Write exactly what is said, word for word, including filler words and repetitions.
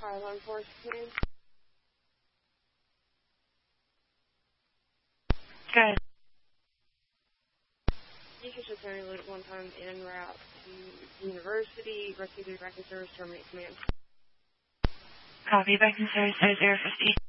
Highland Force Command. Good. You can just only load at one time en route to University, rescue through Brecken Service, terminate command. Copy, Brecken Service, Air fifty.